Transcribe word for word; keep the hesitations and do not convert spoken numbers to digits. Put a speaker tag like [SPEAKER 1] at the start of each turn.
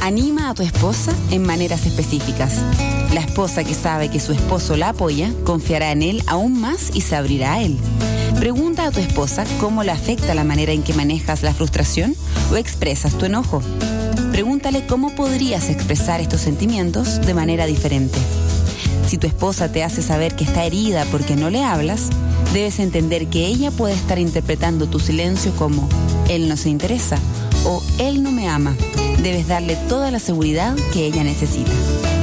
[SPEAKER 1] Anima a tu esposa en maneras específicas. La esposa que sabe que su esposo la apoya, confiará en él aún más y se abrirá a él. Pregunta a tu esposa cómo le afecta la manera en que manejas la frustración o expresas tu enojo. Pregúntale cómo podrías expresar estos sentimientos de manera diferente. Si tu esposa te hace saber que está herida porque no le hablas, debes entender que ella puede estar interpretando tu silencio como él no se interesa o él no me ama. Debes darle toda la seguridad que ella necesita.